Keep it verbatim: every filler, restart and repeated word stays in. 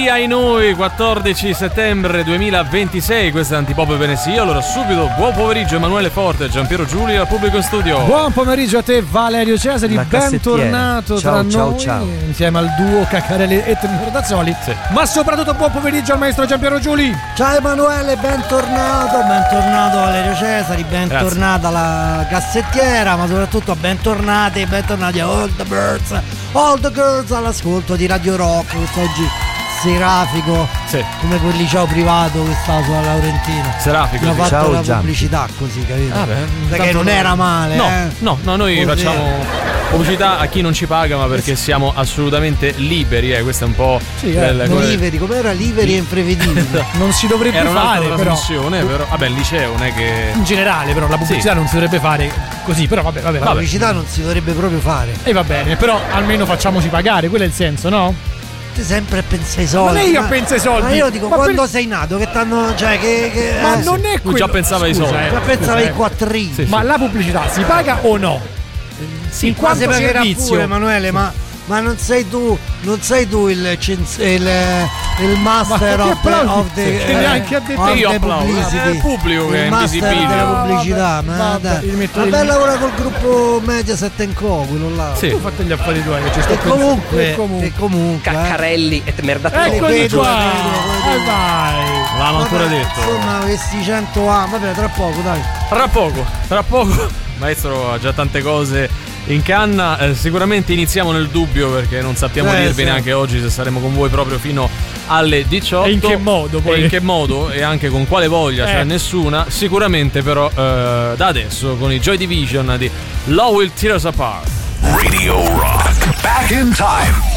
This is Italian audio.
lunedì ai noi, quattordici settembre duemilaventisei, questo è Antipop Venesia. Allora subito, buon pomeriggio Emanuele Forte, Giampiero Giulio al pubblico in studio. Buon pomeriggio a te Valerio Cesari, bentornato ciao, tra ciao, noi ciao. insieme al duo Caccarelli e Merdazzoli, sì. Ma soprattutto buon pomeriggio al maestro Giampiero Giuli. Ciao Emanuele, bentornato, bentornato Valerio Cesari, bentornata la cassettiera, ma soprattutto bentornati, bentornati a All the Birds, All the Girls all'ascolto di Radio Rock, quest'oggi serafico, sì. come quel liceo privato che sta sulla Laurentina. Serafico, abbiamo sì. fatto Ciao, la Giampi. pubblicità così, capito? Ah, beh, perché non era male, no, eh? no, no, noi Così. facciamo pubblicità a chi non ci paga, ma perché siamo assolutamente liberi, eh, questo è un po'. Sì, eh, non come... liberi, com'era liberi e imprevedibili. Non si dovrebbe era fare, un'altra trasmissione, però. però. Vabbè, il liceo non è che. In generale, però, la pubblicità sì. non si dovrebbe fare così, però vabbè, vabbè. La pubblicità non si dovrebbe proprio fare. E va bene, però almeno facciamoci pagare, quello è il senso, no? Sempre pensa ai soldi. Ma lei io penso ai soldi. Ma io dico, ma quando per... sei nato, che t'hanno. Cioè, che. che ma eh, non è quello. Tu già pensava ai soldi. Eh, già pensava eh. ai quattrini. Sì, ma sì. La pubblicità si paga o no? Sì, in quanto ma servizio pure, Emanuele, ma, ma non sei tu, non sei tu il, cenz- il, il master of the, of the, che eh, neanche ha detto io applaudo. È il pubblico che è il master invisibile. della pubblicità, no, ma vabbè, dai. metto Vabbè, il... lavora col gruppo Mediaset and Co, quello là. Sì. Tu fate gli affari tuoi che ci sto E comunque, e comunque, e comunque Caccarelli eh. e Merdazzoli. eccoli vedo, qua. vedo, vedo. Eh, vai. L'hanno ancora Vabbè, detto. Insomma, questi cento anni, vabbè, tra poco, dai. Tra poco, tra poco. Maestro ha già tante cose in canna, eh, sicuramente iniziamo nel dubbio perché non sappiamo eh, dirvi sì. neanche oggi se saremo con voi proprio fino alle diciotto. E in che modo poi? E in che modo e anche con quale voglia, eh. cioè nessuna. Sicuramente però eh, da adesso con i Joy Division di Love Will Tear Us Apart. Radio Rock, back in time.